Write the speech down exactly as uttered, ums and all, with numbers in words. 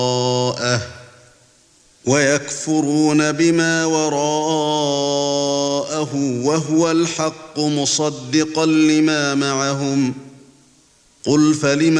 وراءه ويكفرون بما وراءه وهو الحق مصدقا لما معهم قل فلم